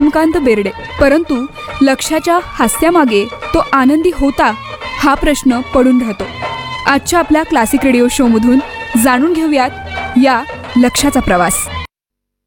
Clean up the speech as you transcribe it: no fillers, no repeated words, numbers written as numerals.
रमाकांत बेर्डे. परंतु लक्ष्याच्या हास्यामागे तो आनंदी होता हा प्रश्न पडून राहतो. आजच्या आपल्या क्लासिक रेडिओ शो मधून जाणून घेऊयात या लक्ष्याचा प्रवास.